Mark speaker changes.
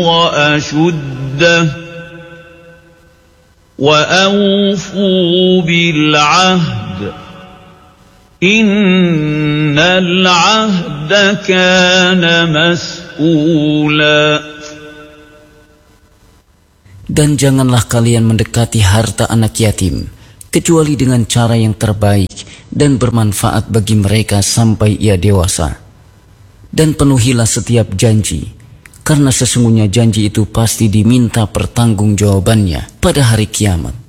Speaker 1: وأشده وأوفوا بالعهد إن العهد كان مسؤولا.
Speaker 2: Dan janganlah kalian mendekati harta anak yatim kecuali dengan cara yang terbaik dan bermanfaat bagi mereka sampai ia dewasa. Dan penuhilah setiap janji, karena sesungguhnya janji itu pasti diminta pertanggungjawabannya pada hari kiamat.